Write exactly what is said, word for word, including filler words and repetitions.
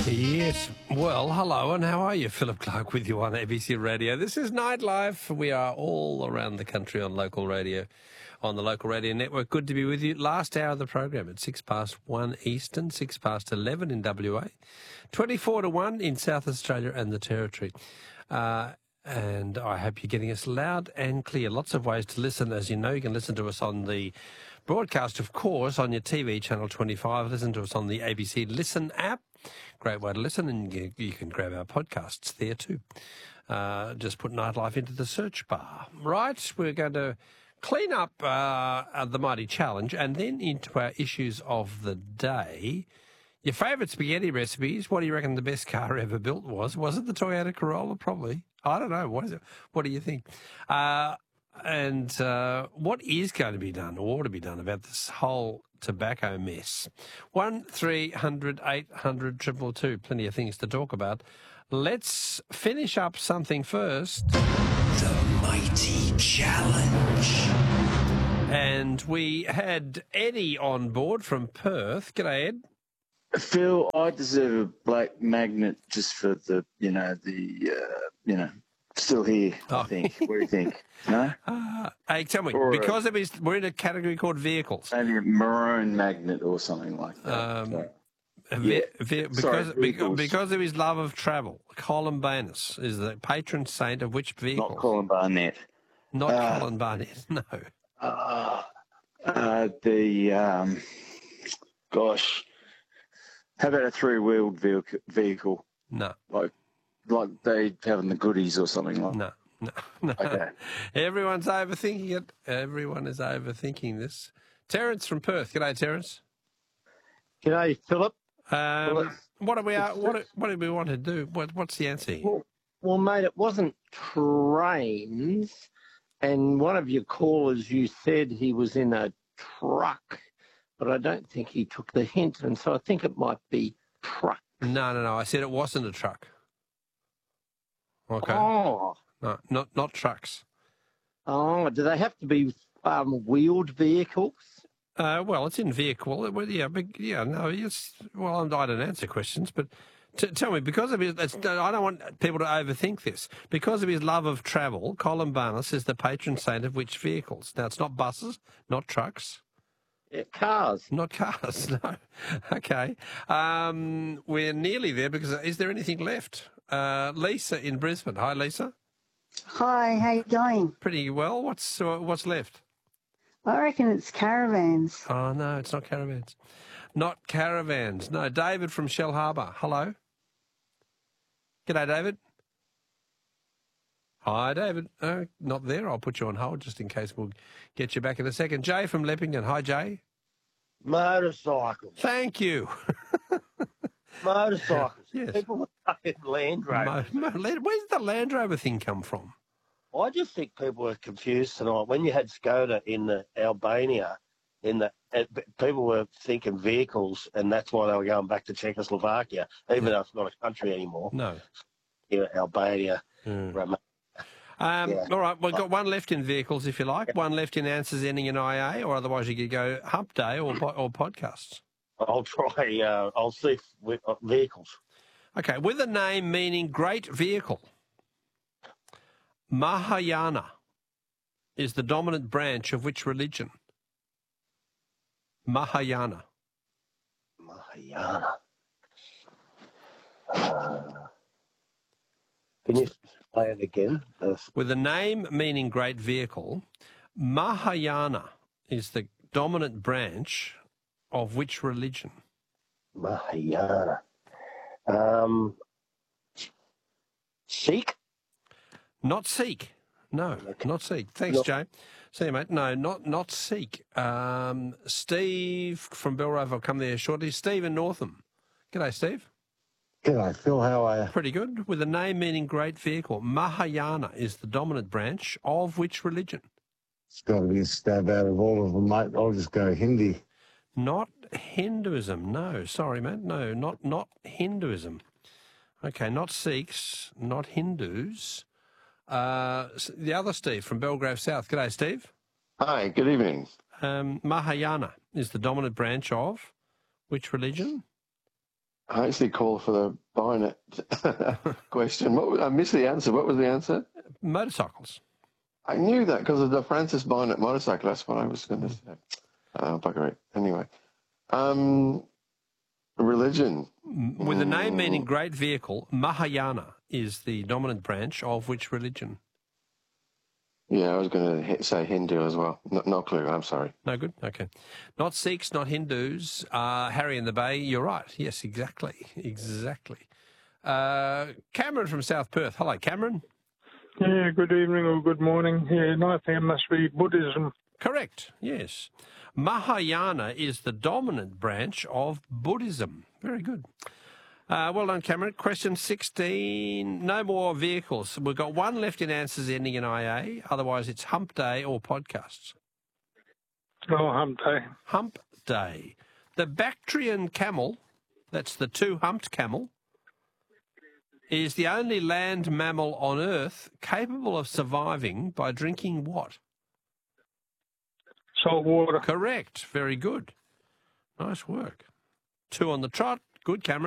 Yes. Well, hello, and how are you? Philip Clark with you on A B C Radio. This is Night Life. We are all around the country on local radio, on the local radio network. Good to be with you. Last hour of the program at six past one Eastern, six past eleven in W A, twenty-four to one in South Australia and the Territory. Uh, and I hope you're getting us loud and clear. Lots of ways to listen. As you know, you can listen to us on the broadcast, of course, on your T V, Channel twenty-five. Listen to us on the A B C Listen app. Great way to listen, and you, you can grab our podcasts there too. Uh, just put Nightlife into the search bar. Right, we're going to clean up uh, the Mighty Challenge and then into our issues of the day. Your favourite spaghetti recipes, what do you reckon the best car ever built was? Was it the Toyota Corolla? Probably. I don't know. What is it? What do you think? Uh, and uh, what is going to be done or ought to be done about this whole tobacco mess? One three hundred eight hundred triple two. Plenty of things to talk about. Let's finish up something first. The Mighty Challenge. And we had Eddie on board from Perth. G'day, Ed. Phil, I deserve a black magnet just for the, you know, the, uh, you know, still here, Oh. I think. What do you think? No? Uh, hey, tell me, Or a- because it is, we're in a category called vehicles. Maybe a maroon magnet or something like that. Um, So, Ve- Yeah. ve- Sorry, because, vehicles. because of his love of travel, Colin Banus is the patron saint of which vehicle? not Colin Barnett. Not Uh, Colin Barnett, no. Uh, uh, the, um, gosh, how about a three-wheeled vehicle, vehicle No, like like they have in the goodies or something like no, no, no. Okay. Everyone's overthinking it. Everyone is overthinking this. Terence from Perth. G'day, Terence. G'day, Philip. Um, Well, it's- what do we it's- what do, what do we want to do? What, what's the answer here? Well, well, mate, it wasn't trains. And one of your callers, you said he was in a truck, but I don't think he took the hint. And so I think it might be truck. No, no, no. I said it wasn't a truck. Okay. Oh, No, not not trucks. oh, do they have to be um, wheeled vehicles? Uh, well, it's in vehicle. It- well, yeah, but, yeah, no, yes. Well, I don't answer questions, but t- tell me, because of his, it's, I don't want people to overthink this. Because of his love of travel, Colin Barnes is the patron saint of which vehicles? Now, it's not buses, not trucks, Yeah, cars. not cars. No. Okay. Um, we're nearly there because is there anything left? Uh, Lisa in Brisbane. Hi, Lisa. Hi, how you going? Pretty well. What's uh, what's left? I reckon it's caravans. Oh, no, it's not caravans. Not caravans. No, David from Shell Harbour. Hello. G'day, David. Hi, David. Uh, not there. I'll put you on hold just in case we'll get you back in a second. Jay from Leppington. Hi, Jay. Motorcycles. Thank you. Motorcycles. Yes. People with fucking Land Rovers. Mo- Mo- Where's the Land Rover thing come from? I just think people were confused tonight. When you had Skoda in the Albania, in the uh, people were thinking vehicles, and that's why they were going back to Czechoslovakia, even Yeah. though it's not a country anymore. No. You know, Albania, Mm. Romania. Um, Yeah. All right, we've got one left in vehicles, if you like. One left in answers ending in I A, or otherwise you could go Hump Day or po- or podcasts. I'll try. Uh, I'll see if we, uh, vehicles. Okay, with a name meaning great vehicle. Mahayana is the dominant branch of which religion? Mahayana. Mahayana. Uh, can you play it again? Uh, With a name meaning great vehicle, Mahayana is the dominant branch of which religion? Mahayana. Um, Sikh? Not Sikh. No, not Sikh. Thanks, No. Jay. See you, mate. No, not not Sikh. Um, Steve from Belrove will come there shortly. Steve in Northam. G'day, Steve. G'day, Phil. How are you? Pretty good. With a name meaning great vehicle. Mahayana is the dominant branch of which religion? It's got to be a stab out of all of them, mate. I'll just go Hindi. Not Hinduism. No, sorry, mate. No, not not Hinduism. Okay, not Sikhs, not Hindus. Uh, s- the other Steve from Belgrave South. G'day, Steve. Hi, good evening. Um, Mahayana is the dominant branch of which religion? I actually called for the Barnett question. What was, I missed the answer. What was the answer? Motorcycles. I knew that because of the Francis Barnett motorcycle. That's what I was going to say. Oh, bugger it. Anyway. Um, religion. With a name meaning great vehicle, Mahayana is the dominant branch of which religion? Yeah, I was going to say Hindu as well. No, no clue. I'm sorry. No good? Okay. Not Sikhs, not Hindus. Uh, Harry in the Bay, you're right. Yes, exactly. Exactly. Uh, Cameron from South Perth. Hello, Cameron. Yeah, good evening or good morning. Yeah, and I think it must be Buddhism. Correct, yes. Mahayana is the dominant branch of Buddhism. Very good. Uh, well done, Cameron. Question sixteen. No more vehicles. We've got one left in answers ending in I A. Otherwise, it's Hump Day or podcasts. Oh, Hump Day. Hump Day. The Bactrian camel, that's the two-humped camel, is the only land mammal on Earth capable of surviving by drinking what? Salt water. Correct. Very good. Nice work. Two on the trot. Good, Cameron.